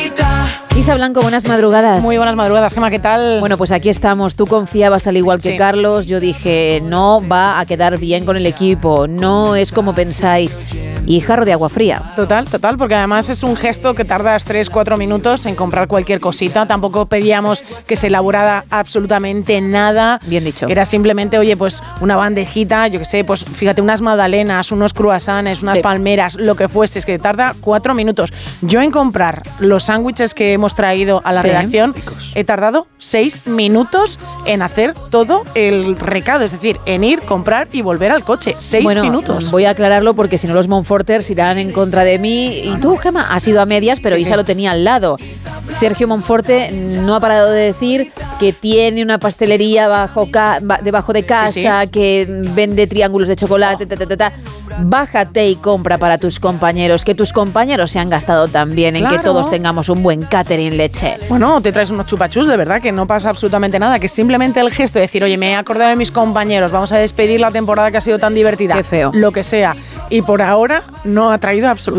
Isa Blanco, buenas madrugadas. Muy buenas madrugadas, Gemma, ¿qué tal? Bueno, pues aquí estamos. Tú confiabas al igual que Carlos. Yo dije, no va a quedar bien con el equipo, no es como pensáis. Y jarro de agua fría. Total, porque además es un gesto que tardas 3-4 minutos en comprar cualquier cosita. Tampoco pedíamos que se elaborara absolutamente nada. Bien dicho. Era simplemente, oye, pues una bandejita, yo qué sé, pues fíjate, unas magdalenas, unos croissants, unas palmeras, lo que fuese, es que tarda 4 minutos. Yo en comprar los sándwiches que hemos traído a la redacción, he tardado 6 minutos en hacer todo el recado, es decir, en ir, comprar y volver al coche. 6 minutos. Voy a aclararlo porque si no los Monforters irán en contra de mí. Y tú, Gemma, has ido a medias, pero Isa lo tenía al lado. Sergio Monforte no ha parado de decir que tiene una pastelería debajo de casa, que vende triángulos de chocolate, Bájate y compra para tus compañeros, que tus compañeros se han gastado también en que todos tengamos un buen catering leche. Bueno, te traes unos chupachus, de verdad, que no pasa absolutamente nada, que simplemente el gesto de decir, oye, me he acordado de mis compañeros, vamos a despedir la temporada que ha sido tan divertida. Qué feo. Lo que sea. Y por ahora no ha traído absolutamente